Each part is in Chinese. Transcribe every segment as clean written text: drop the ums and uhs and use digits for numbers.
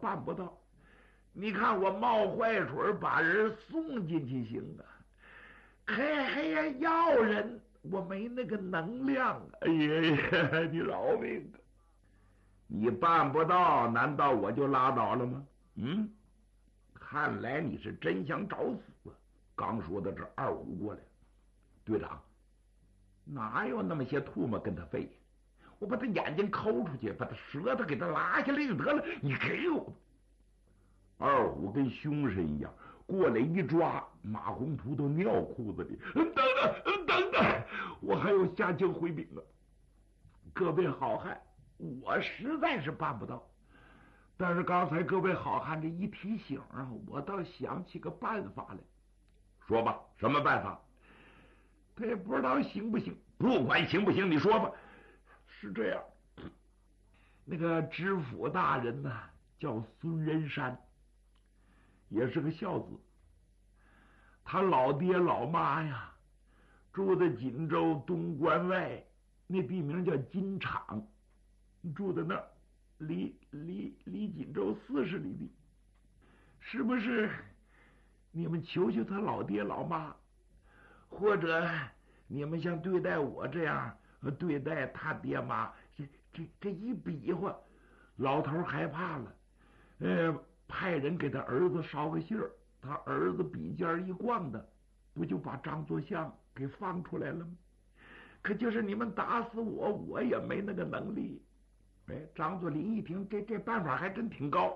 办不到。你看我冒坏水把人送进去行啊，还要人，我没那个能量啊！哎呀，你饶命啊！你办不到，难道我就拉倒了吗？看来你是真想找死啊！刚说到这，二虎过来，队长，哪有那么些唾沫跟他费呀？我把他眼睛抠出去，把他舌头给他拉下来就得了，你给我吧。二虎跟凶神一样过来一抓，马宏图都尿裤子里。等等，我还有下江回禀啊！各位好汉，我实在是办不到，但是刚才各位好汉这一提醒啊，我倒想起个办法来。说吧，什么办法？他也不知道行不行，不管行不行，你说吧。是这样，那个知府大人呢，叫孙仁山，也是个孝子。他老爹老妈呀，住在锦州东关外，那地名叫金场，住在那儿，离锦州40里地。是不是你们求求他老爹老妈，或者你们像对待我这样对待他爹妈？这一比划，老头害怕了，派人给他儿子捎个信儿，他儿子笔尖一逛的，不就把张作相给放出来了吗？可就是你们打死我，我也没那个能力。张作霖一听，这办法还真挺高。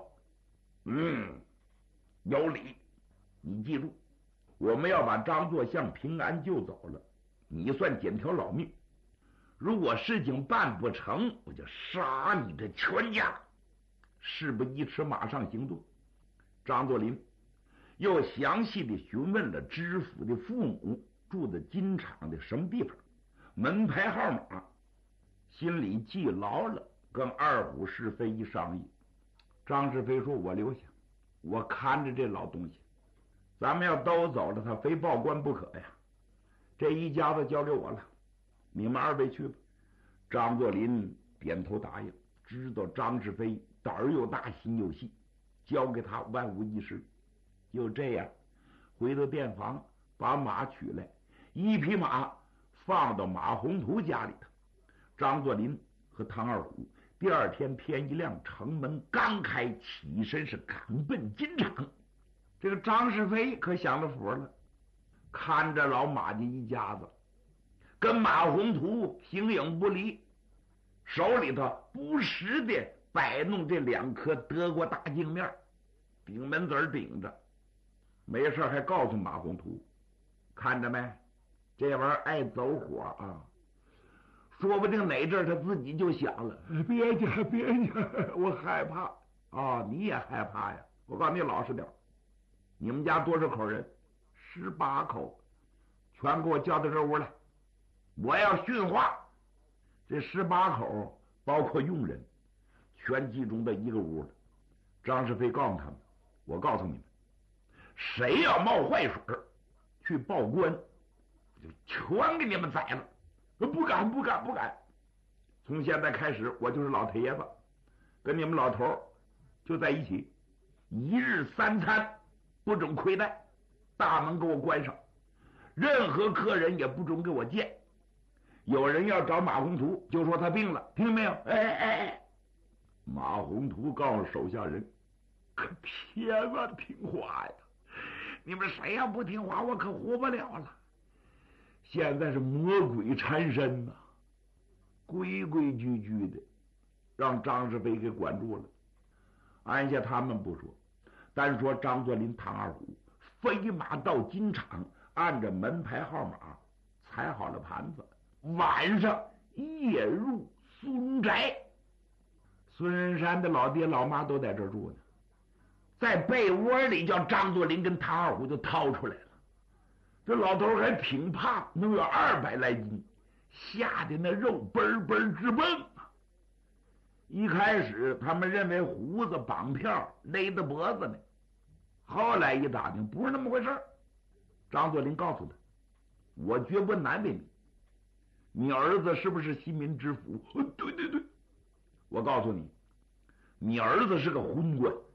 有理。你记住，我们要把张作相平安救走了，你算捡条老命。如果事情办不成，我就杀你这全家。事不宜迟，马上行动。张作霖又详细的询问了知府的父母住在金场的什么地方，门牌号码，心里记牢了，跟二虎是非一商议。张是非说，我留下，我看着这老东西，咱们要都走了，他非报官不可呀。这一家子交给我了，你们二位去吧。张作霖点头答应，知道张是非胆儿又大心又细，交给他万无一失。就这样回到店房，把马取来，一匹马放到马宏图家里头。张作霖和唐二虎第二天天一亮，城门刚开，起身是赶奔金场。这个张是非可享了福了，看着老马家一家子跟马宏图形影不离，手里头不时的摆弄这2颗德国大镜面，顶门子顶着，没事还告诉马宏图，看着没，这玩意儿爱走火啊，说不定哪阵他自己就想了，别介，我害怕啊！你也害怕呀？我告诉你老实点，你们家多少口人？18口，全给我叫到这屋来，我要训话。这18口包括佣人，全集中到一个屋了。张是非告诉他们，我告诉你们，谁要冒坏水去报官，就全给你们宰了。不敢。从现在开始，我就是老太爷子，跟你们老头就在一起，1日3餐不准亏待，大门给我关上，任何客人也不准给我见。有人要找马宏图，就说他病了，听见没有？马宏图告诉手下人，可千万听话呀！你们谁要不听话，我可活不了了。现在是魔鬼缠身呐，规规矩矩的让张是非给管住了。按下他们不说，单说张作霖、唐二虎飞马到金场，按着门牌号码踩好了盘子，晚上夜入孙宅。孙仁山的老爹老妈都在这儿住呢，在被窝里叫张作霖跟唐二虎就掏出来了。这老头还挺胖，能有200来斤，吓得那肉嘣嘣直蹦啊！一开始他们认为胡子绑票勒着脖子呢，后来一打听不是那么回事。张作霖告诉他，我绝不难为你，你儿子是不是西民知府？对，我告诉你，你儿子是个昏官，